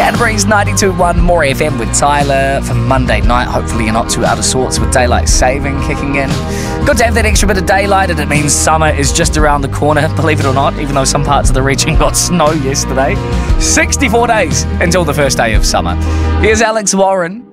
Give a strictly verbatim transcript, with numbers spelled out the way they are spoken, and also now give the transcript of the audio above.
Canterbury's ninety-two point one More F M with Tyler for Monday night. Hopefully you're not too out of sorts with daylight saving kicking in. Good to have that extra bit of daylight, and it means summer is just around the corner, believe it or not, even though some parts of the region got snow yesterday. sixty-four days until the first day of summer. Here's Alex Warren.